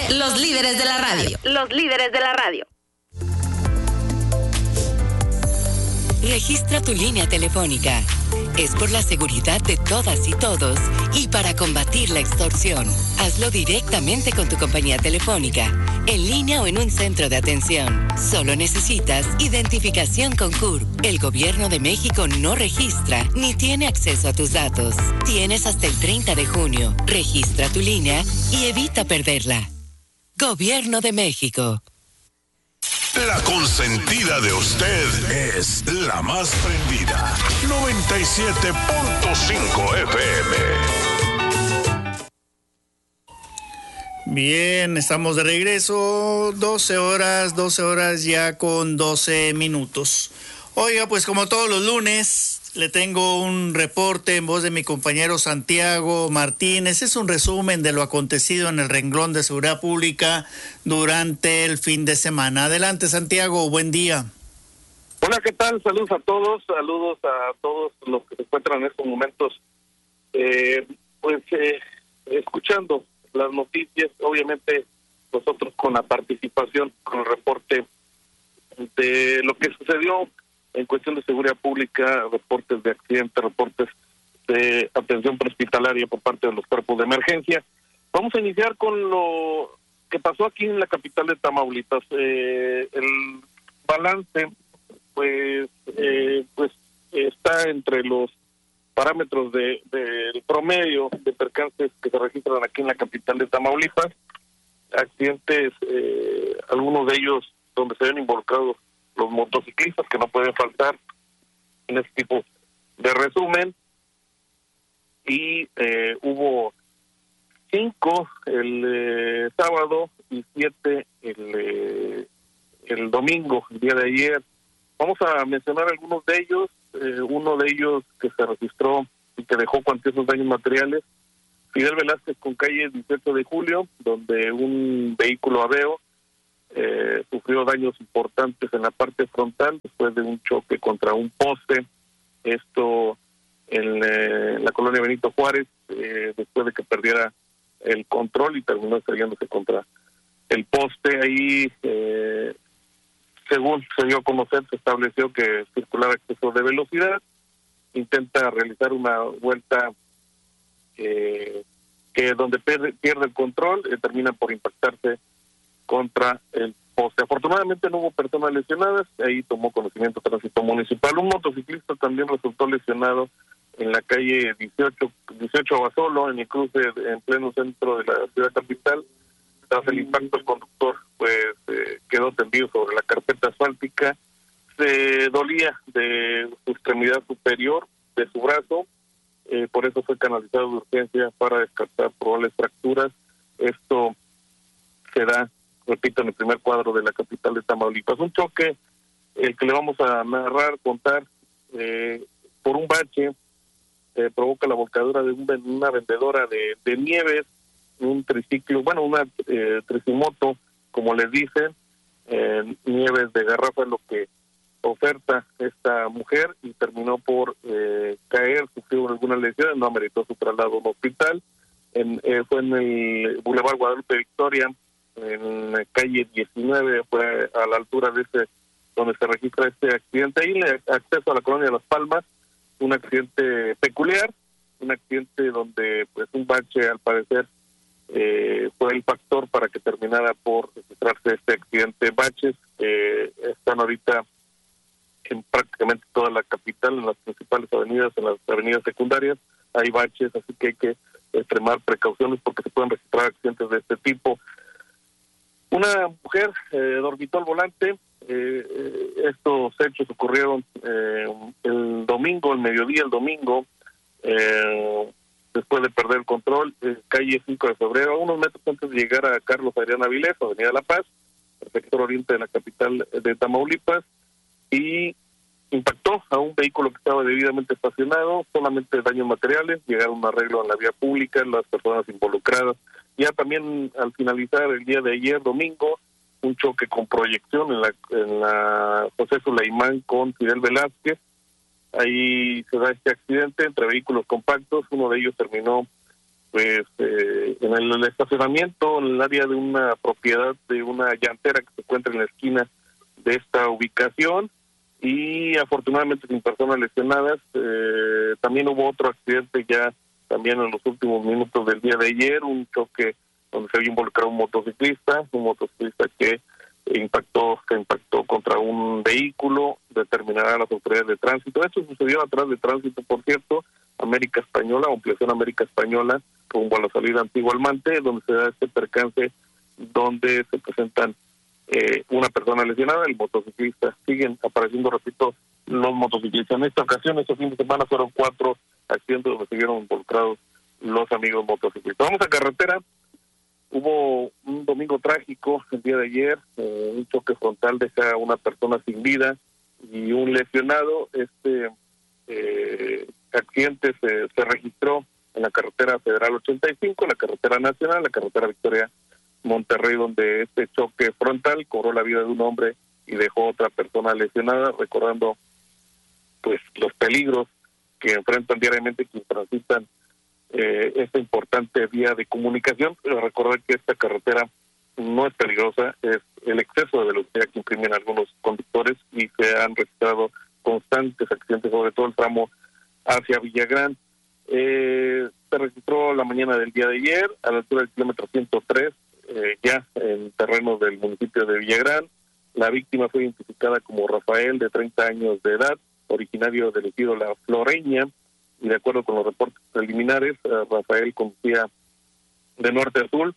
los líderes de la radio. Los líderes de la radio. Registra tu línea telefónica. Es por la seguridad de todas y todos y para combatir la extorsión. Hazlo directamente con tu compañía telefónica, en línea o en un centro de atención. Solo necesitas identificación con CURP. El Gobierno de México no registra ni tiene acceso a tus datos. Tienes hasta el 30 de junio. Registra tu línea y evita perderla. Gobierno de México. La consentida de usted es la más prendida. 97.5 FM. Bien, estamos de regreso. 12 horas ya con 12 minutos. Oiga, pues como todos los lunes, le tengo un reporte en voz de mi compañero Santiago Martínez. Es un resumen de lo acontecido en el renglón de seguridad pública durante el fin de semana. Adelante, Santiago, buen día. Hola, ¿qué tal? Saludos a todos los que se encuentran en estos momentos, escuchando las noticias, obviamente nosotros con la participación, con el reporte de lo que sucedió en cuestión de seguridad pública, reportes de accidentes, reportes de atención prehospitalaria por parte de los cuerpos de emergencia. Vamos a iniciar con lo que pasó aquí en la capital de Tamaulipas. El balance, pues está entre los parámetros del promedio de percances que se registran aquí en la capital de Tamaulipas. Accidentes, algunos de ellos donde se ven involucrados los motociclistas, que no pueden faltar en este tipo de resumen. Y hubo 5 el sábado y 7 el domingo, el día de ayer. Vamos a mencionar algunos de ellos. Uno de ellos que se registró y que dejó cuantiosos daños materiales, Fidel Velázquez con calle 18 de julio, donde un vehículo Aveo sufrió daños importantes en la parte frontal después de un choque contra un poste. Esto en la colonia Benito Juárez, después de que perdiera el control y terminó estrellándose contra el poste. Ahí, según se dio a conocer, se estableció que circular a exceso de velocidad, intenta realizar una vuelta que donde pierde el control, termina por impactarse contra el poste. Afortunadamente no hubo personas lesionadas, ahí tomó conocimiento tránsito municipal. Un motociclista también resultó lesionado en la calle 18 Basolo, en el cruce en pleno centro de la ciudad capital. Tras el impacto, el conductor quedó tendido sobre la carpeta asfáltica, se dolía de su extremidad superior, de su brazo, por eso fue canalizado de urgencia para descartar probables fracturas. Esto se da, repito, en el primer cuadro de la capital de Tamaulipas. Un choque, el que le vamos a narrar, contar, por un bache, provoca la volcadura de una vendedora de nieves, un triciclo, una tricimoto, como les dicen, nieves de garrafa es lo que oferta esta mujer, y terminó por caer, sufrió algunas lesiones, no ameritó su traslado a un hospital. Fue en el Boulevard Guadalupe Victoria, en la calle 19, fue a la altura de donde se registra este accidente. Ahí en acceso a la colonia de Las Palmas, un accidente peculiar, un accidente donde pues un bache al parecer fue el factor para que terminara por registrarse este accidente. Baches están ahorita en prácticamente toda la capital, en las principales avenidas, en las avenidas secundarias hay baches, así que hay que extremar precauciones porque se pueden registrar accidentes de este tipo. Una mujer dormitó al volante. Estos hechos ocurrieron el domingo, el mediodía, el domingo, después de perder el control, calle 5 de febrero, unos metros antes de llegar a Carlos Adrián Avilés, Avenida La Paz, el sector oriente de la capital de Tamaulipas, y impactó a un vehículo que estaba debidamente estacionado. Solamente daños materiales, llegaron a un arreglo en la vía pública, las personas involucradas. Ya también al finalizar el día de ayer, domingo, un choque con proyección en la José Sulaimán con Fidel Velázquez. Ahí se da este accidente entre vehículos compactos, uno de ellos terminó en el estacionamiento, en el área de una propiedad de una llantera que se encuentra en la esquina de esta ubicación, y afortunadamente sin personas lesionadas. También hubo otro accidente ya también en los últimos minutos del día de ayer, un choque donde se había involucrado un motociclista que impactó contra un vehículo. Determinará las autoridades de tránsito. Esto sucedió atrás de tránsito, por cierto, América Española, ampliación América Española, rumbo a la salida Antiguo Almante, donde se da este percance, donde se presentan una persona lesionada, el motociclista. Siguen apareciendo, repito, los motociclistas. En esta ocasión, este fin de semana, fueron 4 accidentes donde se vieron involucrados los amigos motociclistas. Vamos a carretera. Hubo un domingo trágico el día de ayer, un choque frontal deja a una persona sin vida y un lesionado. Este accidente se registró en la carretera Federal 85, la carretera nacional, la carretera Victoria Monterrey, donde este choque frontal cobró la vida de un hombre y dejó otra persona lesionada, recordando pues los peligros que enfrentan diariamente quienes transitan esta importante vía de comunicación. Recordar que esta carretera no es peligrosa, es el exceso de velocidad que imprimen algunos conductores, y se han registrado constantes accidentes, sobre todo el tramo hacia Villagrán. Se registró la mañana del día de ayer, a la altura del kilómetro 103, ya en terreno del municipio de Villagrán. La víctima fue identificada como Rafael, de 30 años de edad, originario del ejido La Floreña, y de acuerdo con los reportes preliminares, Rafael conducía de norte a sur,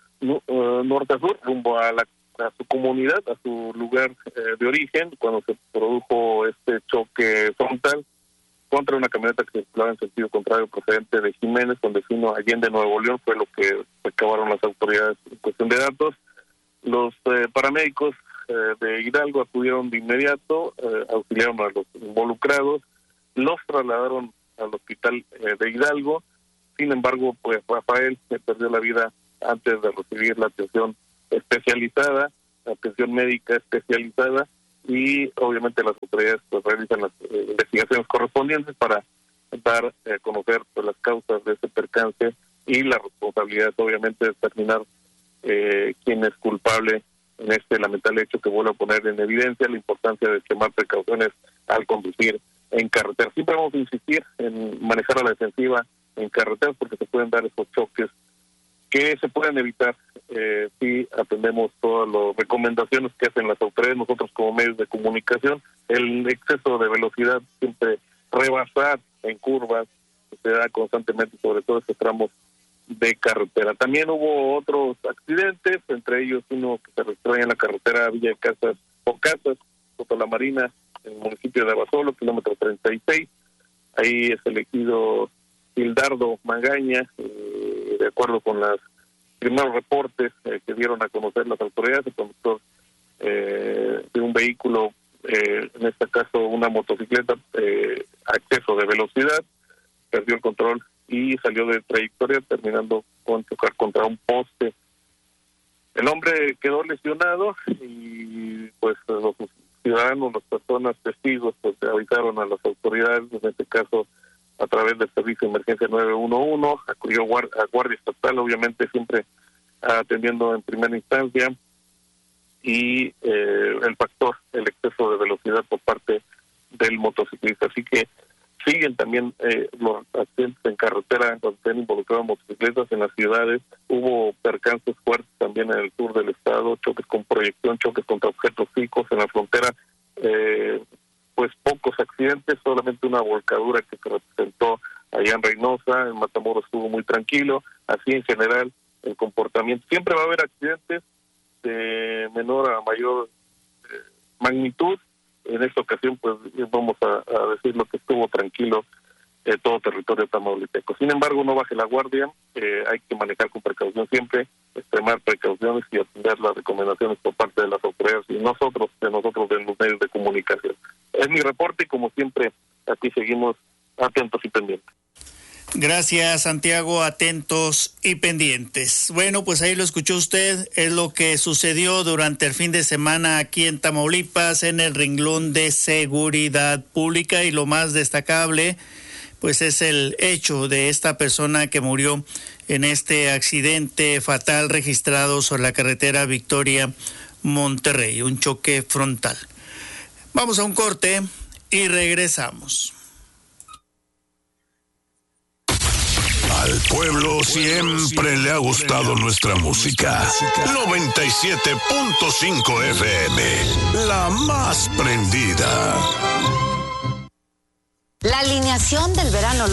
rumbo a su comunidad, a su lugar de origen, cuando se produjo este choque frontal contra una camioneta que circulaba en sentido contrario procedente de Jiménez, con destino Allende, Nuevo León. Fue lo que recabaron las autoridades en cuestión de datos. Los paramédicos de Hidalgo acudieron de inmediato, auxiliaron a los involucrados, los trasladaron al hospital de Hidalgo. Sin embargo, pues Rafael perdió la vida antes de recibir la atención especializada, la atención médica especializada, y obviamente las autoridades pues realizan las investigaciones correspondientes para dar a conocer pues las causas de este percance y la responsabilidad, obviamente, de determinar quién es culpable en este lamentable hecho, que vuelve a poner en evidencia la importancia de tomar precauciones al conducir en carretera. Siempre vamos a insistir en manejar a la defensiva en carreteras, porque se pueden dar esos choques que se pueden evitar si atendemos todas las recomendaciones que hacen las autoridades. Nosotros como medios de comunicación, el exceso de velocidad, siempre rebasar en curvas, se da constantemente, sobre todo estos tramos de carretera. También hubo otros accidentes, entre ellos uno que se registró en la carretera Villa de Casas o Casas, Soto la Marina, en el municipio de Abasolo, kilómetro 36. Ahí es elegido Hildardo Magaña, de acuerdo con los primeros reportes que dieron a conocer las autoridades. El conductor de un vehículo, en este caso una motocicleta, a exceso de velocidad, perdió el control y salió de trayectoria, terminando con chocar contra un poste. El hombre quedó lesionado y pues los ciudadanos, las personas testigos, pues avisaron a las autoridades, en este caso a través del servicio de emergencia 911, acudió a Guardia Estatal, obviamente siempre atendiendo en primera instancia, y el factor, el exceso de velocidad por parte del motociclista. Así que siguen también los accidentes en carretera donde se han involucrado motocicletas en las ciudades. Hubo percances fuertes también en el sur del estado, choques con proyección, choques contra objetos fijos en la frontera. Pues pocos accidentes, solamente una volcadura que se representó allá en Reynosa. En Matamoros estuvo muy tranquilo. Así en general el comportamiento. Siempre va a haber accidentes de menor a mayor magnitud. En esta ocasión pues vamos a decir lo que estuvo tranquilo todo territorio tamaulipeco. Sin embargo, no baje la guardia, hay que manejar con precaución siempre, extremar precauciones y atender las recomendaciones por parte de las autoridades y nosotros de los medios de comunicación. Es mi reporte y como siempre aquí seguimos atentos y pendientes. Gracias, Santiago, atentos y pendientes. Bueno, pues ahí lo escuchó usted, es lo que sucedió durante el fin de semana aquí en Tamaulipas en el renglón de seguridad pública, y lo más destacable pues es el hecho de esta persona que murió en este accidente fatal registrado sobre la carretera Victoria-Monterrey, un choque frontal. Vamos a un corte y regresamos. Al pueblo siempre le ha gustado nuestra música. 97.5 FM, la más prendida. La alineación del verano